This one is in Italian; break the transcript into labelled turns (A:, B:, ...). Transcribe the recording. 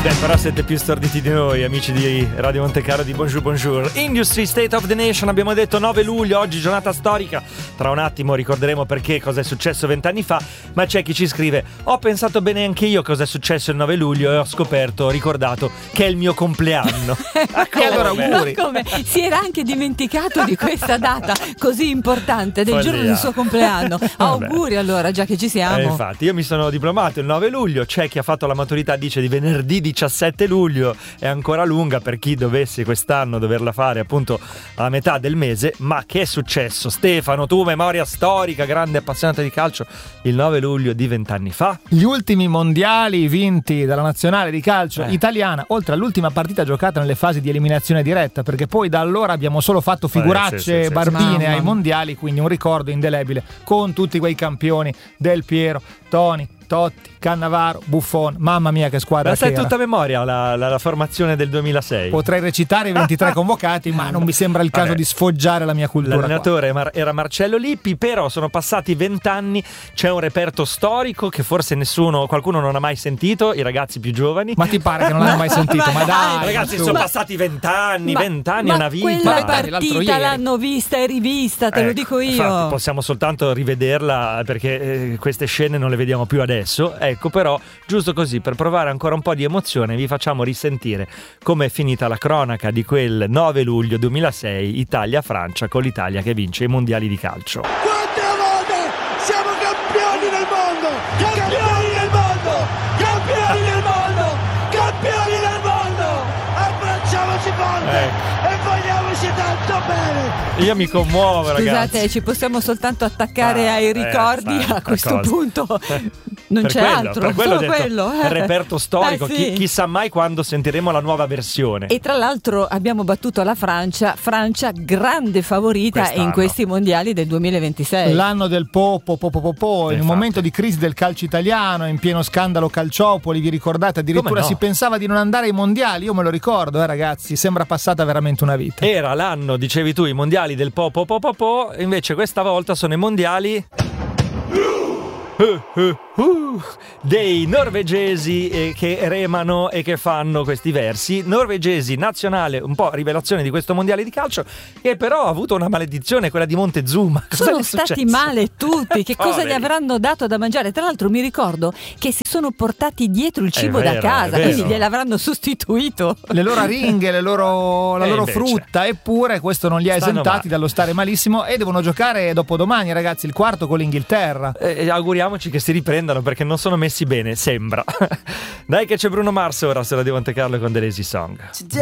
A: Però siete più storditi di noi, amici di Radio Monte Carlo di Bonjour Bonjour. Industry State of the Nation, abbiamo detto 9 luglio, oggi giornata storica. Tra un attimo ricorderemo perché, cosa è successo 20 anni fa. Ma c'è chi ci scrive: ho pensato bene anche io cosa è successo il 9 luglio e ho ricordato che è il mio compleanno.
B: E allora auguri.
C: Ma come? Si era anche dimenticato di questa data così importante, del giorno del suo compleanno. Auguri allora, già che ci siamo.
A: Infatti, io mi sono diplomato il 9 luglio, c'è chi ha fatto la maturità dice di venerdì 17 luglio, è ancora lunga per chi dovesse quest'anno doverla fare appunto a metà del mese. Ma che è successo? Stefano, tu, memoria storica, grande appassionata di calcio, il 9 luglio di 20 anni fa.
B: Gli ultimi mondiali vinti dalla nazionale di calcio italiana, oltre all'ultima partita giocata nelle fasi di eliminazione diretta, perché poi da allora abbiamo solo fatto figuracce barbine ai mondiali, quindi un ricordo indelebile con tutti quei campioni Del Piero, Toni, Totti, Cannavaro, Buffon. Mamma mia che squadra
A: Ma sai
B: che era.
A: tutta a memoria la formazione del 2006?
B: Potrei recitare i 23 convocati, ma non mi sembra il caso di sfoggiare la mia cultura.
A: L'allenatore era Marcello Lippi, però sono passati 20 anni, c'è un reperto storico che forse qualcuno non ha mai sentito, i ragazzi più giovani.
B: Ma ti pare che non l'hanno mai sentito? Ma dai,
A: ragazzi, sono passati 20 anni, 20 anni è una vita.
C: Quella partita l'hanno vista e rivista, te lo dico io.
A: Infatti possiamo soltanto rivederla perché queste scene non le vediamo più adesso. Ecco, però giusto così, per provare ancora un po' di emozione, vi facciamo risentire come è finita la cronaca di quel 9 luglio 2006 Italia-Francia, con l'Italia che vince i mondiali di calcio.
D: Quante volte siamo campioni del mondo! Campioni del mondo! Campioni del mondo! Campioni del mondo! Abbracciamoci forte e vogliamoci tanto bene!
A: Io mi commuovo, ragazzi.
C: Scusate, ci possiamo soltanto attaccare ai ricordi a questo punto. Non c'è altro,
A: per quello
C: solo quello.
A: Il reperto storico,
C: sì.
A: chissà mai quando sentiremo la nuova versione.
C: E tra l'altro abbiamo battuto la Francia, grande favorita
A: quest'anno
C: in questi mondiali del 2026.
B: L'anno del in un momento di crisi del calcio italiano, in pieno scandalo Calciopoli, vi ricordate? Addirittura si pensava di non andare ai mondiali, io me lo ricordo, ragazzi, sembra passata veramente una vita.
A: Era l'anno, dicevi tu, i mondiali del invece questa volta sono i mondiali dei norvegesi che remano e che fanno questi versi. Norvegesi, nazionale, un po' rivelazione di questo mondiale di calcio, che però ha avuto una maledizione, quella di Montezuma.
C: Sono stati male tutti, che cosa gli avranno dato da mangiare? Tra l'altro mi ricordo che si sono portati dietro il cibo da casa, quindi gliel'avranno sostituito.
B: Le loro aringhe, la loro frutta, eppure questo non li ha esentati dallo stare malissimo e devono giocare dopodomani, ragazzi, il quarto con l'Inghilterra.
A: Auguriamoci che si riprendano perché non sono messi bene, sembra. Dai che c'è Bruno Mars ora su Radio Monte Carlo con The Lazy Song.
E: Today